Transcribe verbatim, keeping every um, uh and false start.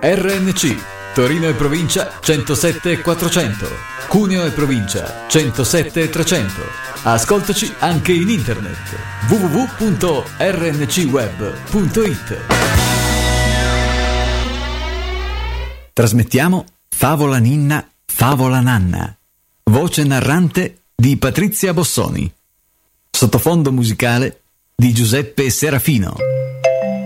R N C, Torino e provincia centosette quattrocento, Cuneo e provincia centosette trecento. Ascoltaci anche in internet w w w punto r n c web punto i t. Trasmettiamo Favola Ninna, Favola Nanna. Voce narrante di Patrizia Bossoni. Sottofondo musicale di Giuseppe Serafino.